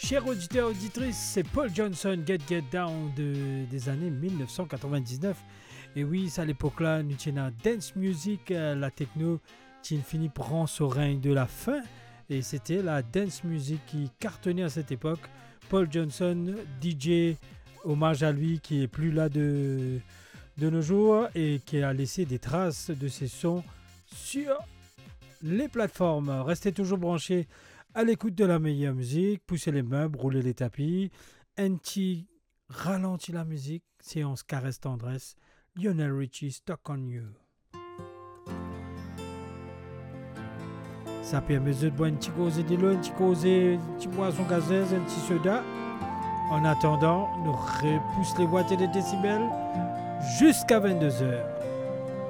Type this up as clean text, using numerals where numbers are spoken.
Chers auditeurs et auditrices, c'est Paul Johnson, Get Down des années 1999. Et oui, c'est à l'époque-là, nous avons dance music, la techno, qui finit prend son règne de la fin. Et c'était la dance music qui cartonnait à cette époque. Paul Johnson, DJ, hommage à lui qui est plus là de nos jours et qui a laissé des traces de ses sons sur les plateformes. Restez toujours branchés à l'écoute de la meilleure musique, poussez les meubles, roulez les tapis, NT ralentit la musique, séance caresse tendresse, Lionel Richie, Stuck on You. Ça permet de boire un petit cause de l'eau, un petit cause, un petit boisson gazeuse, un petit soda. En attendant, nous repousse les watts et les décibels jusqu'à 22h.